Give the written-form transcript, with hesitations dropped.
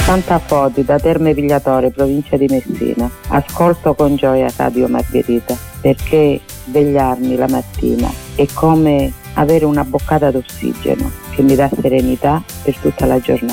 Santa Foti, da Terme Pigliatore, provincia di Messina. Ascolto con gioia Radio Margherita, perché svegliarmi la mattina è come avere una boccata d'ossigeno che mi dà serenità per tutta la giornata.